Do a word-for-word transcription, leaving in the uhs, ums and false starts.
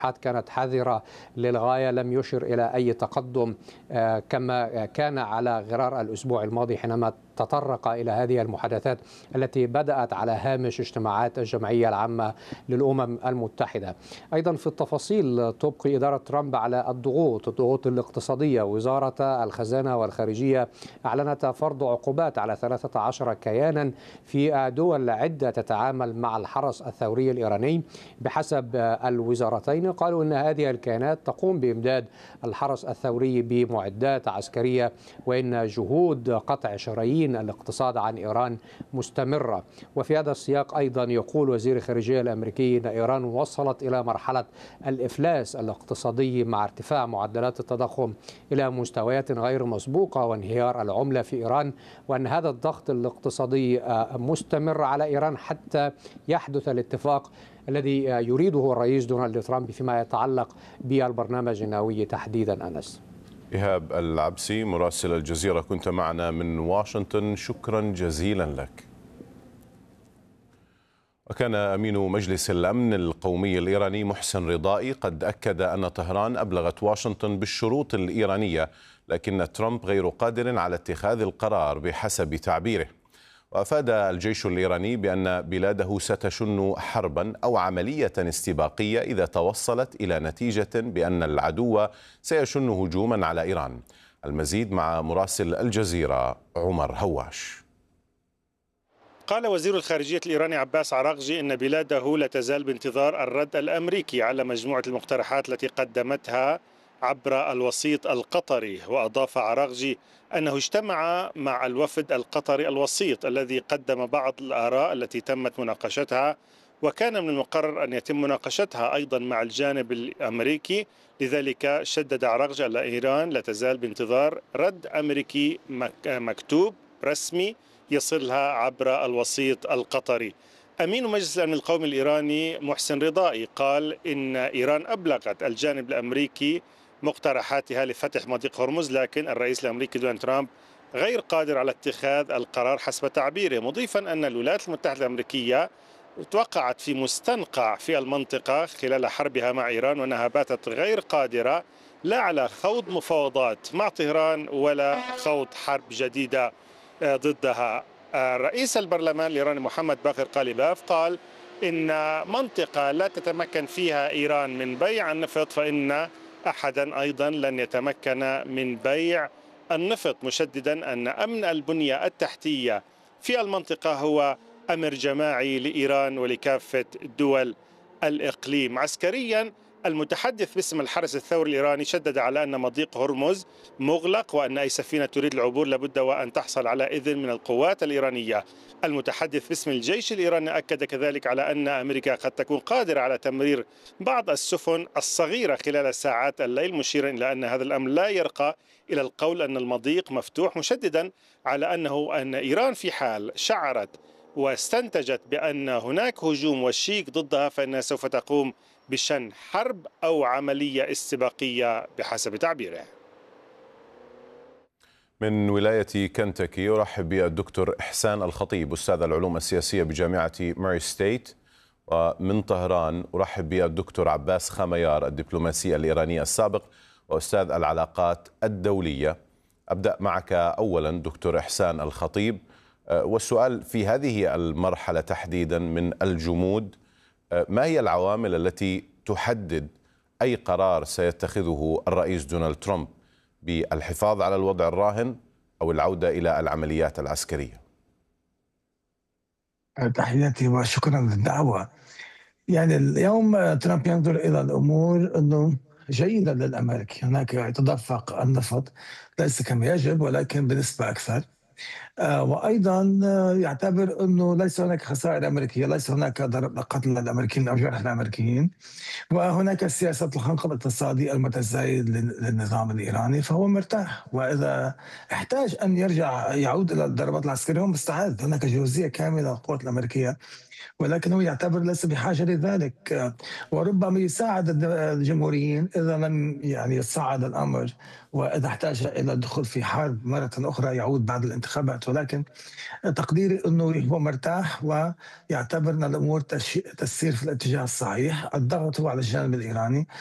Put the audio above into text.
كانت حذرة للغاية، لم يشر إلى أي تقدم كما كان على غرار الأسبوع الماضي حينما تطرق إلى هذه المحادثات التي بدأت على هامش اجتماعات الجمعية العامة للأمم المتحدة. أيضا في التفاصيل تبقي إدارة ترامب على الضغوط الضغوط الاقتصادية. وزارة الخزانة والخارجية أعلنت فرض عقوبات على ثلاثة عشر كيانا في دول عدة تتعامل مع الحرس الثوري الإيراني. بحسب الوزارتين قالوا أن هذه الكيانات تقوم بإمداد الحرس الثوري بمعدات عسكرية، وإن جهود قطع شرايين الاقتصاد عن إيران مستمرة. وفي هذا السياق أيضا يقول وزير الخارجية الأمريكي أن إيران وصلت إلى مرحلة الإفلاس الاقتصادي مع ارتفاع معدلات التضخم إلى مستويات غير مسبوقة وانهيار العملة في إيران، وأن هذا الضغط الاقتصادي مستمر على إيران حتى يحدث الاتفاق الذي يريده الرئيس دونالد ترامب فيما يتعلق بالبرنامج النووي تحديدا. أنس إيهاب العبسي مراسل الجزيرة كنت معنا من واشنطن، شكرا جزيلا لك. وكان أمين مجلس الأمن القومي الإيراني محسن رضائي قد أكد أن طهران أبلغت واشنطن بالشروط الإيرانية، لكن ترامب غير قادر على اتخاذ القرار بحسب تعبيره. وأفاد الجيش الإيراني بأن بلاده ستشن حربا أو عملية استباقية إذا توصلت إلى نتيجة بأن العدو سيشن هجوما على إيران. المزيد مع مراسل الجزيرة عمر هواش. قال وزير الخارجية الإيراني عباس عراقجي إن بلاده لا تزال بانتظار الرد الأمريكي على مجموعة المقترحات التي قدمتها عبر الوسيط القطري. وأضاف عراقجي أنه اجتمع مع الوفد القطري الوسيط الذي قدم بعض الآراء التي تمت مناقشتها، وكان من المقرر أن يتم مناقشتها أيضا مع الجانب الأمريكي. لذلك شدد عراقجي على إيران لا تزال بانتظار رد أمريكي مكتوب رسمي يصلها عبر الوسيط القطري. أمين مجلس الأمن القومي الإيراني محسن رضائي قال إن إيران أبلغت الجانب الأمريكي مقترحاتها لفتح مضيق هرمز، لكن الرئيس الأمريكي دونالد ترامب غير قادر على اتخاذ القرار حسب تعبيره، مضيفا أن الولايات المتحدة الأمريكية توقعت في مستنقع في المنطقة خلال حربها مع إيران، وأنها باتت غير قادرة لا على خوض مفاوضات مع طهران ولا خوض حرب جديدة ضدها. رئيس البرلمان الإيراني محمد باقر قاليباف قال إن منطقة لا تتمكن فيها إيران من بيع النفط فإن أحدا أيضا لن يتمكن من بيع النفط، مشددا أن أمن البنية التحتية في المنطقة هو أمر جماعي لإيران ولكافة دول الإقليم. عسكريا المتحدث باسم الحرس الثوري الإيراني شدد على أن مضيق هرمز مغلق، وأن أي سفينة تريد العبور لابد وأن تحصل على إذن من القوات الإيرانية. المتحدث باسم الجيش الإيراني أكد كذلك على أن أمريكا قد تكون قادرة على تمرير بعض السفن الصغيرة خلال ساعات الليل، مشيرا إلى أن هذا الأمر لا يرقى إلى القول أن المضيق مفتوح، مشددا على أنه أن إيران في حال شعرت واستنتجت بأن هناك هجوم وشيك ضدها فإنها سوف تقوم بشن حرب أو عملية استباقية بحسب تعبيره. من ولاية كنتاكي يرحب بالدكتور إحسان الخطيب أستاذ العلوم السياسية بجامعة ماري ستيت. ومن طهران أرحب بالدكتور عباس خميار الدبلوماسي الإيراني السابق وأستاذ العلاقات الدولية. أبدأ معك أولا دكتور إحسان الخطيب، والسؤال في هذه المرحلة تحديدا من الجمود، ما هي العوامل التي تحدد أي قرار سيتخذه الرئيس دونالد ترامب بالحفاظ على الوضع الراهن أو العودة إلى العمليات العسكرية؟ تحياتي وشكرا للدعوة. يعني اليوم ترامب ينظر إلى الأمور أنه جيدة للأمريكي، هناك يتدفق النفط ليس كما يجب ولكن بنسبة أكثر، آه وأيضا آه يعتبر أنه ليس هناك خسائر أمريكية، ليس هناك ضرب قتل الأمريكيين أو جرح الأمريكيين، وهناك سياسة الخنق الاقتصادي المتزايد للنظام الإيراني، فهو مرتاح. وإذا احتاج أن يرجع يعود إلى الضربات العسكرية هو مستعد، هناك جوزية كاملة للقوات الأمريكية ولكن هو يعتبر ليس بحاجة لذلك، آه، وربما يساعد الد- الجمهوريين إذا لم يعني يتصاعد الأمر، وإذا احتاج إلى الدخول في حرب مرة أخرى يعود بعد الانتخابات. ولكن تقديري أنه هو مرتاح ويعتبر أن الأمور تش- تسير في الاتجاه الصحيح. الضغط هو على الجانب الإيراني،